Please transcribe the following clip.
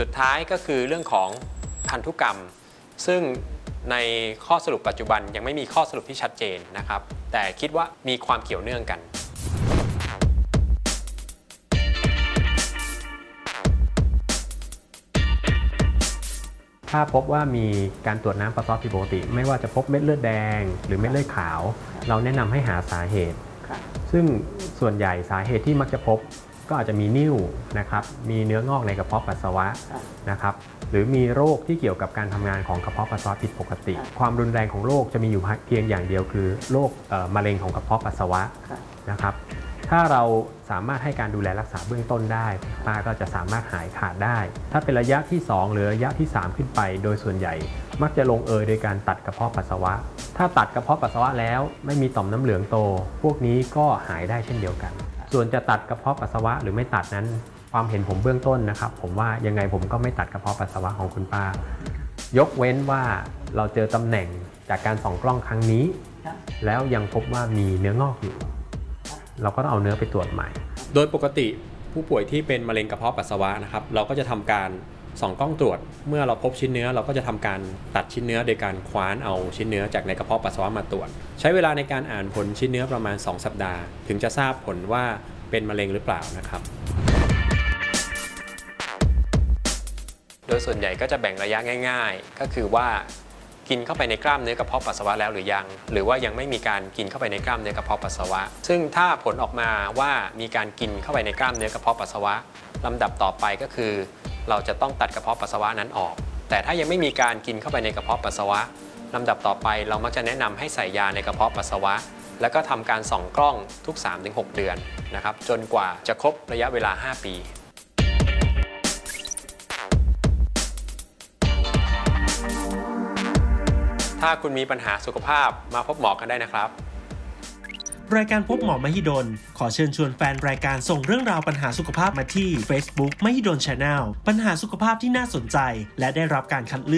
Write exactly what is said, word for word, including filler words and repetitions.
สุดท้ายก็คือเรื่องของพันธุกรรมซึ่งในข้อสรุปปัจจุบันยังไม่มีข้อสรุปที่ชัดเจนนะครับแต่คิดว่ามีความเกี่ยวเนื่องกันถ้าพบว่ามีการตรวจน้ำปัสสาวะผิดปกติไม่ว่าจะพบเม็ดเลือดแดงหรือเม็ดเลือดขาวเราแนะนำให้หาสาเหตุซึ่งส่วนใหญ่สาเหตุที่มักจะพบก็อาจจะมีนิ่วนะครับมีเนื้องอกในกระเพาะปัสสาวะนะครับหรือมีโรคที่เกี่ยวกับการทำงานของกระเพาะปัสสาวะผิดปกติความรุนแรงของโรคจะมีอยู่เพียงอย่างเดียวคือโรคมะเร็งของกระเพาะปัสสาวะนะครับถ้าเราสามารถให้การดูแลรักษาเบื้องต้นได้ป้าก็จะสามารถหายขาดได้ถ้าเป็นระยะที่สองหรือระยะที่สามขึ้นไปโดยส่วนใหญ่มักจะลงเอยโดยการตัดกระเพาะปัสสาวะถ้าตัดกระเพาะปัสสาวะแล้วไม่มีต่อมน้ำเหลืองโตพวกนี้ก็หายได้เช่นเดียวกันส่วนจะตัดกระเพาะปัสสาวะหรือไม่ตัดนั้นความเห็นผมเบื้องต้นนะครับผมว่ายังไงผมก็ไม่ตัดกระเพาะปัสสาวะของคุณป้ายกเว้นว่าเราเจอตำแหน่งจากการส่องกล้องครั้งนี้แล้วยังพบว่ามีเนื้องอกอยู่เราก็ต้องเอาเนื้อไปตรวจใหม่โดยปกติผู้ป่วยที่เป็นมะเร็งกระเพาะปัสสาวะนะครับเราก็จะทำการส่องกล้องตรวจเมื่อเราพบชิ้นเนื้อเราก็จะทำการตัดชิ้นเนื้อโดยการคว้านเอาชิ้นเนื้อจากในกระเพาะปัสสาวะมาตรวจใช้เวลาในการอ่านผลชิ้นเนื้อประมาณสองสัปดาห์ถึงจะทราบผลว่าเป็นมะเร็งหรือเปล่านะครับโดยส่วนใหญ่ก็จะแบ่งระยะง่ายๆก็คือว่ากินเข้าไปในกล้ามเนื้อกระเพาะปัสสาวะแล้วหรือยังหรือว่ายังไม่มีการกินเข้าไปในกล้ามเนื้อกระเพาะปัสสาวะซึ่งถ้าผลออกมาว่ามีการกินเข้าไปในกล้ามเนื้อกระเพาะปัสสาวะลำดับต่อไปก็คือเราจะต้องตัดกระเพาะปัสสาวะนั้นออกแต่ถ้ายังไม่มีการกินเข้าไปในกระเพาะปัสสาวะลำดับต่อไปเรามักจะแนะนำให้ใส่ยาในกระเพาะปัสสาวะแล้วก็ทำการส่องกล้องทุก สามถึงหก เดือนนะครับจนกว่าจะครบระยะเวลาห้าปีถ้าคุณมีปัญหาสุขภาพมาพบหมอกันได้นะครับรายการพบหมอมหิดลขอเชิญชวนแฟนรายการส่งเรื่องราวปัญหาสุขภาพมาที่ Facebook มหิดล Channel ปัญหาสุขภาพที่น่าสนใจและได้รับการคัดเลือก